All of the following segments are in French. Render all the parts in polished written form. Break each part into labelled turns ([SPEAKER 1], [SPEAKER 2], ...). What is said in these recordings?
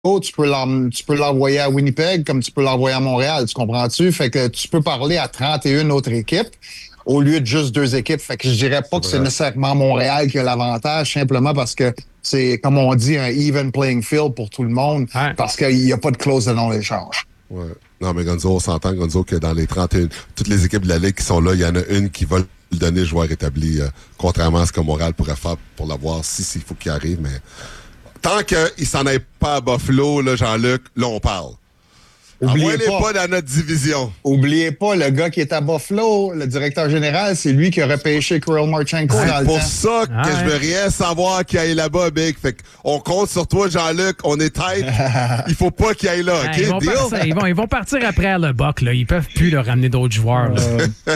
[SPEAKER 1] tu peux l'envoyer à Winnipeg comme tu peux l'envoyer à Montréal, tu comprends-tu? Fait que tu peux parler à 31 autres équipes au lieu de juste deux équipes. Fait que je dirais pas que c'est nécessairement Montréal qui a l'avantage, simplement parce que c'est, comme on dit, un even playing field pour tout le monde, parce qu'il n'y a pas de clause de non-échange.
[SPEAKER 2] Ouais. Non, mais Gonzo, on s'entend, Gonzo, que dans les 31, toutes les équipes de la Ligue qui sont là, il y en a une qui va le donner joueur établi, contrairement à ce que Montréal pourrait faire pour l'avoir, s'il faut qu'il arrive, mais tant qu'il s'en aille pas à Buffalo, là, Jean-Luc, là, on parle. Envoyez-les pas dans notre division.
[SPEAKER 1] Oubliez pas, le gars qui est à Buffalo, le directeur général, c'est lui qui a repêché Kirill Marchenko dans le temps.
[SPEAKER 2] C'est pour ça que je veux rien savoir qu'il aille là-bas, Big. Fait qu'on compte sur toi, Jean-Luc. On est tête. Il faut pas qu'il aille là, OK?
[SPEAKER 3] Ils vont partir après à le Buck, là. Ils peuvent plus leur ramener d'autres joueurs, là.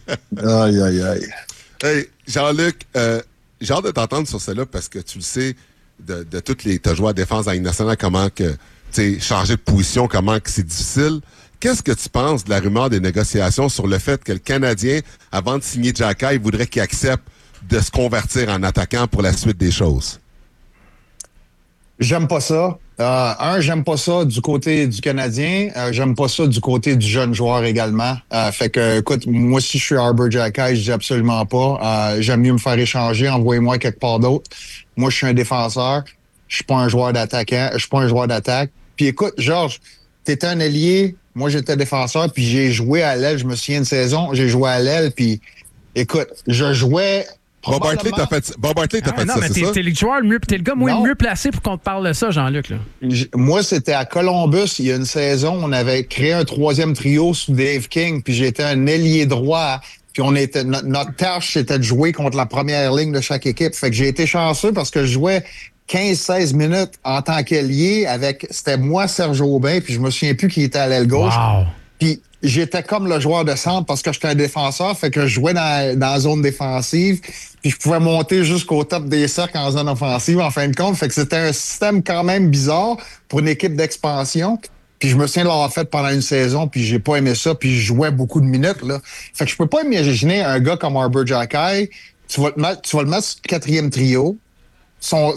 [SPEAKER 1] Aïe.
[SPEAKER 2] Hey, Jean-Luc, j'ai hâte de t'entendre sur cela parce que tu le sais, de toutes les... T'as joué à défense à la Ligue nationale, comment que... changer de position, comment que c'est difficile. Qu'est-ce que tu penses de la rumeur des négociations sur le fait que le Canadien, avant de signer Xhekaj, voudrait qu'il accepte de se convertir en attaquant pour la suite des choses?
[SPEAKER 1] J'aime pas ça. J'aime pas ça du côté du Canadien. J'aime pas ça du côté du jeune joueur également. Fait que, écoute, moi, si je suis Arber Xhekaj, je dis absolument pas. J'aime mieux me faire échanger. Envoyez-moi quelque part d'autre. Moi, je suis un défenseur. Je suis pas un joueur d'attaquant. Je suis pas un joueur d'attaque. Puis écoute, Georges, t'étais un ailier. Moi, j'étais défenseur. Puis j'ai joué à l'aile. Je me souviens une saison. J'ai joué à l'aile. Puis écoute, je jouais...
[SPEAKER 2] Bob Hartley t'a fait ça,
[SPEAKER 3] non, mais
[SPEAKER 2] c'est ça?
[SPEAKER 3] T'es le joueur le mieux, t'es le gars mieux placé pour qu'on te parle de ça, Jean-Luc. Là.
[SPEAKER 1] Moi, c'était à Columbus, il y a une saison, on avait créé un troisième trio sous Dave King, puis j'étais un ailier droit, puis notre tâche, c'était de jouer contre la première ligne de chaque équipe. Fait que j'ai été chanceux parce que je jouais 15-16 minutes en tant qu'ailier c'était moi, Serge Aubin, puis je me souviens plus qui était à l'aile gauche.
[SPEAKER 3] Wow.
[SPEAKER 1] Puis j'étais comme le joueur de centre parce que j'étais un défenseur, fait que je jouais dans la zone défensive, puis je pouvais monter jusqu'au top des cercles en zone offensive, en fin de compte. Fait que c'était un système quand même bizarre pour une équipe d'expansion. Puis je me souviens de l'avoir fait pendant une saison, puis j'ai pas aimé ça, puis je jouais beaucoup de minutes, là. Fait que je peux pas imaginer un gars comme Arber Xhekaj, tu vas le mettre sur le quatrième trio, son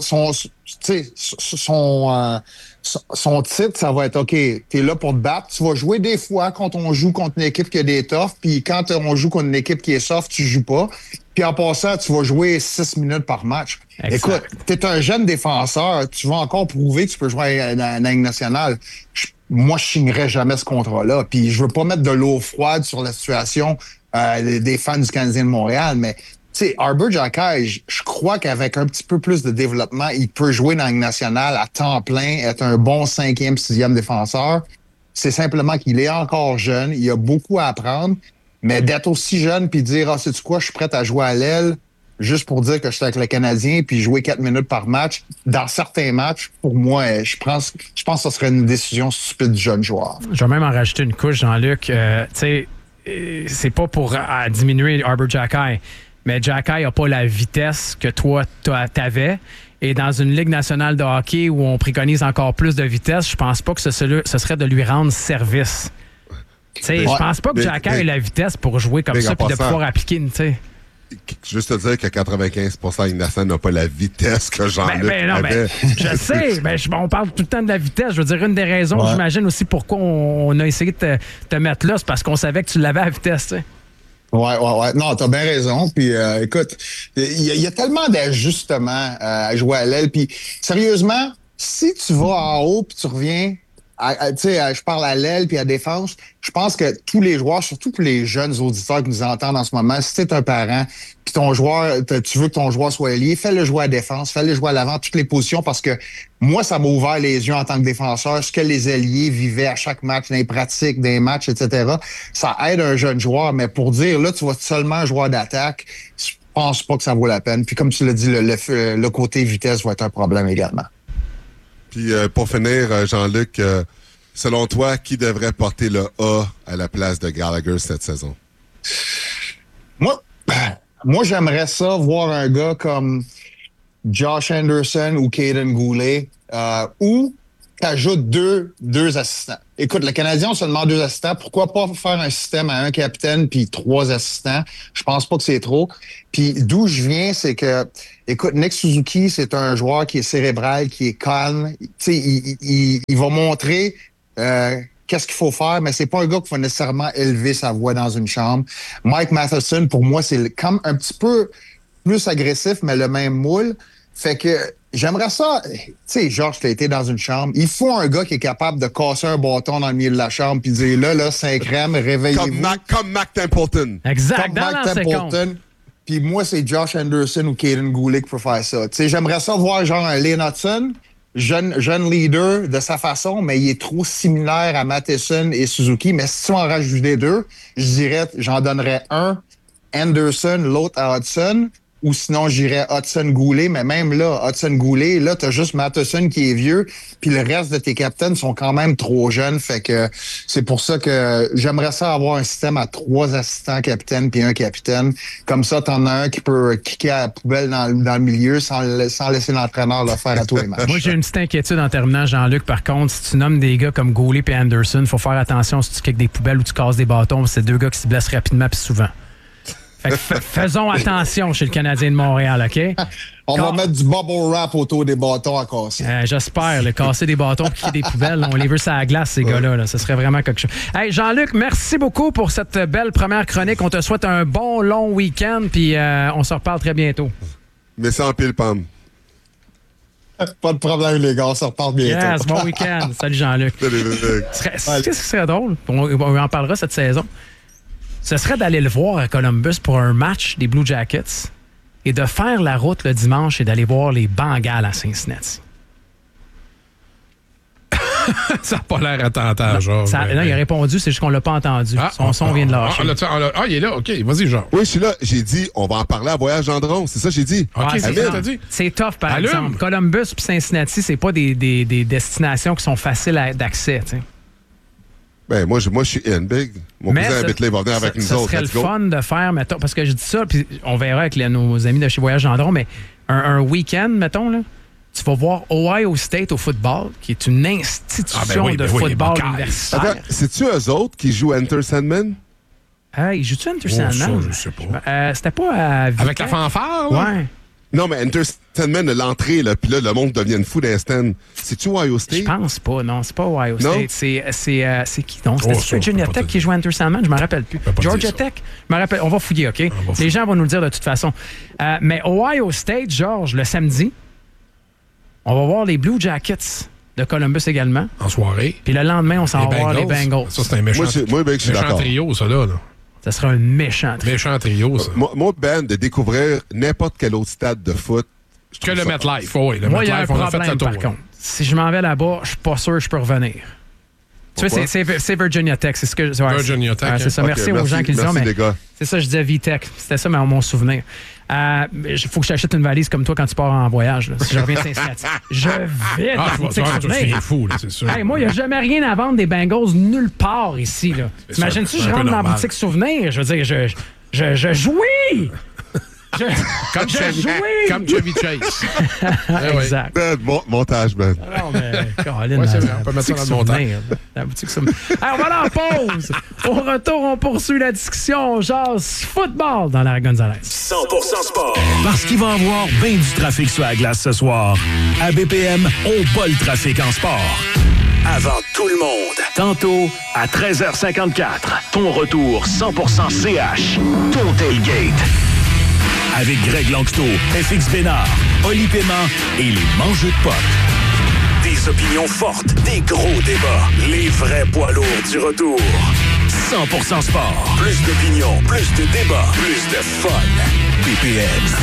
[SPEAKER 1] titre, ça va être OK, t'es là pour te battre. Tu vas jouer des fois quand on joue contre une équipe qui a des toughs, puis quand on joue contre une équipe qui est soft, tu joues pas. Puis en passant, tu vas jouer 6 minutes par match. Exact. Écoute, t'es un jeune défenseur, tu vas encore prouver que tu peux jouer dans la Ligue nationale. Moi, je signerais jamais ce contrat-là. Puis je veux pas mettre de l'eau froide sur la situation des fans du Canadien de Montréal, mais tu sais, Arber Xhekaj, je crois qu'avec un petit peu plus de développement, il peut jouer dans la Ligue nationale à temps plein, être un bon 5e, 6e défenseur. C'est simplement qu'il est encore jeune, il a beaucoup à apprendre, mais d'être aussi jeune puis dire « Ah, sais-tu quoi, je suis prêt à jouer à l'aile », juste pour dire que je suis avec le Canadien puis jouer 4 minutes par match, dans certains matchs, pour moi, je pense que ce serait une décision stupide du jeune joueur.
[SPEAKER 3] Je vais même en rajouter une couche, Jean-Luc. Tu sais, c'est pas pour diminuer Arber Xhekaj, mais Xhekaj n'a pas la vitesse que toi, t'avais. Et dans une Ligue nationale de hockey où on préconise encore plus de vitesse, je pense pas que ce serait de lui rendre service. Je pense pas que Xhekaj ait la vitesse pour jouer comme ça et de pouvoir appliquer une...
[SPEAKER 2] Juste te dire que 95% des nationales n'ont pas la vitesse que Jean-Luc avait.
[SPEAKER 3] Je sais, on parle tout le temps de la vitesse. Je veux dire, une des raisons, j'imagine aussi pourquoi on a essayé de te mettre là, c'est parce qu'on savait que tu l'avais à vitesse, tu sais.
[SPEAKER 1] Ouais. Non, t'as bien raison. Puis, écoute, il y a tellement d'ajustements à jouer à l'aile. Puis, sérieusement, si tu vas en haut puis tu reviens, tu sais, je parle à l'aile puis à défense, je pense que tous les joueurs, surtout pour les jeunes auditeurs qui nous entendent en ce moment, si t'es un parent puis ton joueur, tu veux que ton joueur soit ailier, fais-le jouer à défense, fais-le jouer à l'avant, toutes les positions, parce que moi, ça m'a ouvert les yeux en tant que défenseur, ce que les ailiers vivaient à chaque match, dans les pratiques, dans les matchs, etc. Ça aide un jeune joueur, mais pour dire, là, tu vas seulement un joueur d'attaque, je pense pas que ça vaut la peine. Puis comme tu l'as dit, le côté vitesse va être un problème également.
[SPEAKER 2] Puis pour finir, Jean-Luc, selon toi, qui devrait porter le A à la place de Gallagher cette saison?
[SPEAKER 1] Moi, j'aimerais ça voir un gars comme Josh Anderson ou Caden Goulet, ou t'ajoutes deux assistants. Écoute, le Canadien, on se demande 2 assistants. Pourquoi pas faire un système à un capitaine puis 3 assistants? Je pense pas que c'est trop. Puis d'où je viens, c'est que, écoute, Nick Suzuki, c'est un joueur qui est cérébral, qui est calme. Tu sais, il va montrer qu'est-ce qu'il faut faire, mais c'est pas un gars qui va nécessairement élever sa voix dans une chambre. Mike Matheson, pour moi, c'est comme un petit peu plus agressif, mais le même moule. Fait que j'aimerais ça, tu sais, Georges, t'as été dans une chambre. Il faut un gars qui est capable de casser un bâton dans le milieu de la chambre puis dire là, Saint-Crème, réveillez-vous.
[SPEAKER 2] Comme Mac Templeton.
[SPEAKER 3] Exact,
[SPEAKER 1] Comme
[SPEAKER 3] dans
[SPEAKER 1] Mac Templeton. Puis moi, c'est Josh Anderson ou Caden Goulet qui peut faire ça. Tu sais, j'aimerais ça voir genre un Lane Hudson, jeune leader de sa façon, mais il est trop similaire à Matheson et Suzuki. Mais si tu en rajoutais 2, je dirais, j'en donnerais un Anderson, l'autre à Hudson. Ou sinon, j'irais Hudson-Goulet. Mais même là, Hudson-Goulet, là, t'as juste Matheson qui est vieux, puis le reste de tes capitaines sont quand même trop jeunes. Fait que c'est pour ça que j'aimerais ça avoir un système à 3 assistants capitaines puis un capitaine. Comme ça, t'en as un qui peut kicker à la poubelle dans le milieu sans laisser l'entraîneur le faire à tous les matchs.
[SPEAKER 3] Moi, j'ai une petite inquiétude en terminant, Jean-Luc. Par contre, si tu nommes des gars comme Goulet et Anderson, faut faire attention si tu kicks des poubelles ou tu casses des bâtons. C'est 2 gars qui se blessent rapidement puis souvent. Faisons attention chez le Canadien de Montréal, OK?
[SPEAKER 1] On va mettre du bubble wrap autour des bâtons à casser.
[SPEAKER 3] J'espère. Casser des bâtons, piquer des poubelles. On les veut sur la glace, ces gars-là. Là. Ce serait vraiment quelque chose. Hey, Jean-Luc, merci beaucoup pour cette belle première chronique. On te souhaite un bon, long week-end, puis on se reparle très bientôt.
[SPEAKER 2] Mais sans pile, Pam.
[SPEAKER 1] Pas de problème, les gars. On se reparle bientôt.
[SPEAKER 3] Yes, bon week-end. Salut, Jean-Luc. Qu'est-ce qui serait drôle? On en parlera cette saison. Ce serait d'aller le voir à Columbus pour un match des Blue Jackets et de faire la route le dimanche et d'aller voir les Bengals à Cincinnati.
[SPEAKER 4] Ça n'a pas l'air attentant, genre.
[SPEAKER 3] Non, il a répondu, c'est juste qu'on l'a pas entendu. Son son vient de lâcher.
[SPEAKER 4] Il est là, OK. Vas-y, genre.
[SPEAKER 2] Oui, je suis là. J'ai dit, on va en parler à Voyage Gendron. C'est ça que j'ai dit.
[SPEAKER 4] OK,
[SPEAKER 3] c'est
[SPEAKER 4] ça
[SPEAKER 3] ça.
[SPEAKER 4] t'as dit.
[SPEAKER 3] C'est tough, par exemple. Columbus puis Cincinnati, c'est pas des destinations qui sont faciles d'accès, tu sais.
[SPEAKER 2] Ben, moi, je suis in big. Mon cousin habite là, il va venir avec nous autres.
[SPEAKER 3] Ce serait le fun de faire, mettons, parce que je dis ça, puis on verra avec nos amis de chez Voyage Gendron, mais un week-end, mettons, là, tu vas voir Ohio State au football, qui est une institution de football universitaire.
[SPEAKER 2] Attends, c'est-tu eux autres qui jouent Enter Sandman?
[SPEAKER 3] Ils jouent-tu Enter Sandman?
[SPEAKER 4] Ça, je sais pas.
[SPEAKER 3] C'était pas à Vic.
[SPEAKER 4] Avec la fanfare, là?
[SPEAKER 3] Ouais.
[SPEAKER 2] Non, mais Enter Sandman, l'entrée, là, puis là, le monde devient fou d'instant. C'est-tu Ohio State?
[SPEAKER 3] Je pense pas, non. C'est pas Ohio State.
[SPEAKER 2] Non?
[SPEAKER 3] C'est qui, donc? C'était Virginia Tech qui joue Enter Sandman? Je me rappelle plus. Georgia Tech? Je me rappelle. On va fouiller, OK? Les gens vont nous le dire de toute façon. Mais Ohio State, Georges, le samedi, on va voir les Blue Jackets de Columbus également.
[SPEAKER 4] En soirée.
[SPEAKER 3] Puis le lendemain, on s'en va voir les Bengals.
[SPEAKER 4] Ça, c'est un méchant,
[SPEAKER 2] moi, ben, je suis d'accord.
[SPEAKER 4] Trio, ça, là.
[SPEAKER 3] Ça serait un méchant trio.
[SPEAKER 4] Méchant trio, ça.
[SPEAKER 2] Moi, Ben, de découvrir n'importe quel autre stade de foot.
[SPEAKER 4] Que le MetLife, oui.
[SPEAKER 3] Moi, il y a un problème, par contre. Si je m'en vais là-bas, je suis pas sûr que je peux revenir. Tu vois, c'est Virginia Tech. C'est ce que,
[SPEAKER 4] Virginia Tech.
[SPEAKER 3] C'est ça.
[SPEAKER 2] Okay,
[SPEAKER 3] merci aux gens qui le disent.
[SPEAKER 2] Les gars.
[SPEAKER 3] C'est ça, je disais VTech. C'était ça, mon souvenir. Il faut que j'achète une valise comme toi quand tu pars en voyage. Là, si je reviens de Cincinnati. Je vais dans la boutique souvenir.
[SPEAKER 4] Fou, là, c'est sûr.
[SPEAKER 3] Hey, moi, il n'y a jamais rien à vendre des Bengals nulle part ici. T'imagines-tu, je rentre dans la boutique souvenir? Je veux dire, je jouis!
[SPEAKER 4] Comme Chevy Chase.
[SPEAKER 3] Exact.
[SPEAKER 2] Ben, montage, Ben.
[SPEAKER 3] Non, mais Caroline,
[SPEAKER 4] c'est vrai, on peut mettre ça dans le montage.
[SPEAKER 3] La boutique souvenir. On va aller en pause. Au retour, on poursuit la discussion. Genre football dans la Gonzalez.
[SPEAKER 5] 100% sport.
[SPEAKER 6] Parce qu'il va y avoir bien du trafic sur la glace ce soir. À BPM, on bat le trafic en sport.
[SPEAKER 5] Avant tout le monde.
[SPEAKER 6] Tantôt, à 13h54, ton retour 100% CH. Ton tailgate. Avec Greg Langsto, FX Bénard, Oli Paiement et les mangeux de potes.
[SPEAKER 5] Des opinions fortes, des gros débats. Les vrais poids lourds du retour.
[SPEAKER 6] 100% sport.
[SPEAKER 5] Plus d'opinions, plus de débats, plus de fun.
[SPEAKER 6] BPM.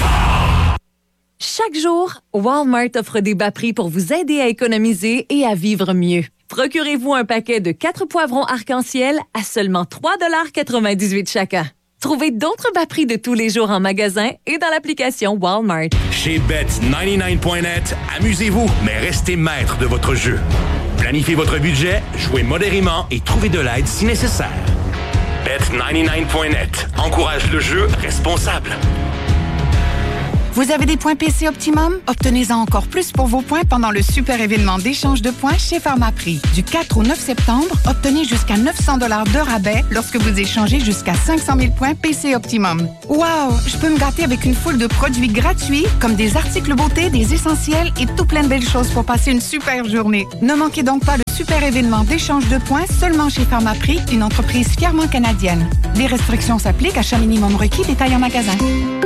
[SPEAKER 7] Chaque jour, Walmart offre des bas prix pour vous aider à économiser et à vivre mieux. Procurez-vous un paquet de 4 poivrons arc-en-ciel à seulement 3,98 chacun. Trouvez d'autres bas prix de tous les jours en magasin et dans l'application Walmart.
[SPEAKER 5] Chez Bet99.net, amusez-vous, mais restez maître de votre jeu. Planifiez votre budget, jouez modérément et trouvez de l'aide si nécessaire. Bet99.net encourage le jeu responsable.
[SPEAKER 8] Vous avez des points PC Optimum? Obtenez-en encore plus pour vos points pendant le super événement d'échange de points chez Pharmaprix. Du 4 au 9 septembre, obtenez jusqu'à 900 $ de rabais lorsque vous échangez jusqu'à 500 000 points PC Optimum. Wow! Je peux me gâter avec une foule de produits gratuits comme des articles beauté, des essentiels et tout plein de belles choses pour passer une super journée. Ne manquez donc pas le super événement d'échange de points seulement chez Pharmaprix, une entreprise fièrement canadienne. Les restrictions s'appliquent, achat minimum requis, détail en magasin.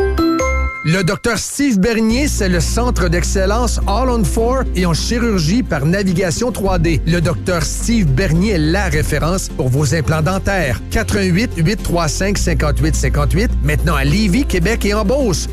[SPEAKER 9] Le Dr Steve Bernier, c'est le centre d'excellence All on 4 et en chirurgie par navigation 3D. Le Dr Steve Bernier est la référence pour vos implants dentaires. 88-835-5858, maintenant à Lévis, Québec et en Beauce.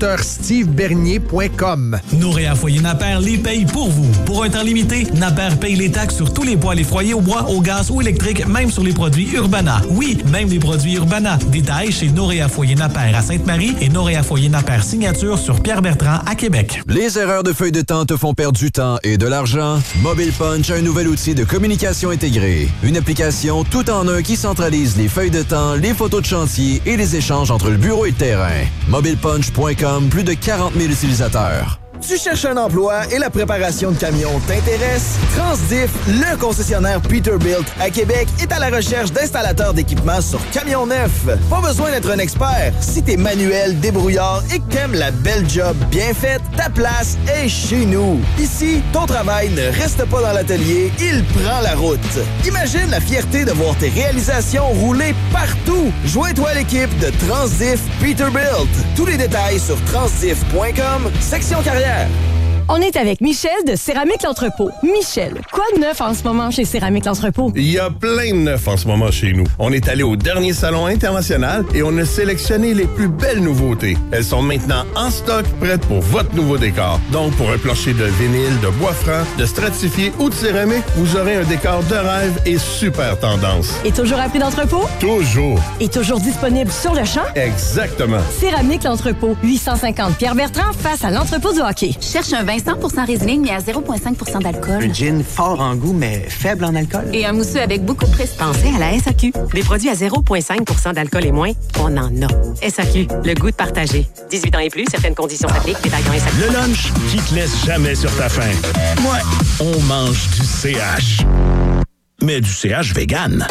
[SPEAKER 9] drstevebernier.com.
[SPEAKER 10] Nos réaffoyés Napper les payent pour vous. Pour un temps limité, Napper paye les taxes sur tous les poêles et foyers au bois, au gaz ou électrique, même sur les produits Urbana. Oui, même les produits Urbana. Détails chez Nos réaffoyés Napper à Sainte-Marie et Nos réaffoyés Napper Signature sur Pierre-Bertrand à Québec.
[SPEAKER 11] Les erreurs de feuille de temps te font perdre du temps et de l'argent? Mobile Punch a un nouvel outil de communication intégrée. Une application tout en un qui centralise les feuilles de temps, les photos de chantier et les échanges entre le bureau et le terrain. MobilePunch.com, plus de 40 000 utilisateurs.
[SPEAKER 12] Tu cherches un emploi et la préparation de camions t'intéresse? Transdiff, le concessionnaire Peterbilt à Québec, est à la recherche d'installateurs d'équipements sur camions neufs. Pas besoin d'être un expert. Si t'es manuel, débrouillard et que t'aimes la belle job bien faite, ta place est chez nous. Ici, ton travail ne reste pas dans l'atelier, il prend la route. Imagine la fierté de voir tes réalisations rouler partout. Joins-toi à l'équipe de Transdiff Peterbilt. Tous les détails sur transdiff.com, section carrière.
[SPEAKER 13] On est avec Michel de Céramique L'Entrepôt. Michel, quoi de neuf en ce moment chez Céramique L'Entrepôt?
[SPEAKER 14] Il y a plein de neuf en ce moment chez nous. On est allé au dernier salon international et on a sélectionné les plus belles nouveautés. Elles sont maintenant en stock, prêtes pour votre nouveau décor. Donc, pour un plancher de vinyle, de bois franc, de stratifié ou de céramique, vous aurez un décor de rêve et super tendance.
[SPEAKER 13] Et toujours à prix d'entrepôt?
[SPEAKER 14] Toujours.
[SPEAKER 13] Et toujours disponible sur le champ?
[SPEAKER 14] Exactement.
[SPEAKER 13] Céramique L'Entrepôt, 850 Pierre-Bertrand face à l'entrepôt du hockey.
[SPEAKER 15] Cherche un vin 100% Riesling, mais à 0,5% d'alcool.
[SPEAKER 16] Un gin fort en goût, mais faible en alcool.
[SPEAKER 15] Et un mousseux avec beaucoup de prestige.
[SPEAKER 17] Pensez à la SAQ. Des produits à 0,5% d'alcool et moins, on en a. SAQ, le goût de partager. 18 ans et plus, certaines conditions s'appliquent. Détails en SAQ.
[SPEAKER 6] Le lunch qui te laisse jamais sur ta faim. Ouais, on mange du CH. Mais du CH vegan.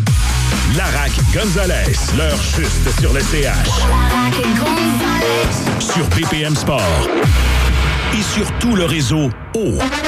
[SPEAKER 6] Larac Gonzalez, l'heure juste sur le CH. Sur BPM Sport. Et sur tout le réseau O.